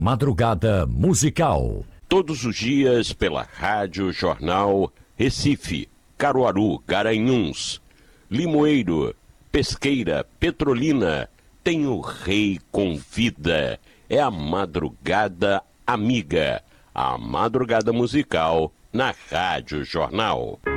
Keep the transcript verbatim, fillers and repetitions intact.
Madrugada Musical. Todos os dias pela Rádio Jornal Recife, Caruaru, Garanhuns, Limoeiro, Pesqueira, Petrolina, tem o Rei Convida. É a Madrugada Amiga, a Madrugada Musical na Rádio Jornal.